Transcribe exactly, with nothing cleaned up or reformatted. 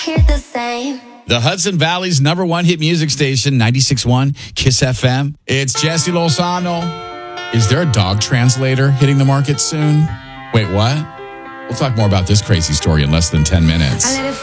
hear the same. The Hudson Valley's number one hit music station, ninety-six point one Kiss F M. It's Jesse Lozano. Is there a dog translator hitting the market soon? Wait, what? We'll talk more about this crazy story in less than ten minutes. I let it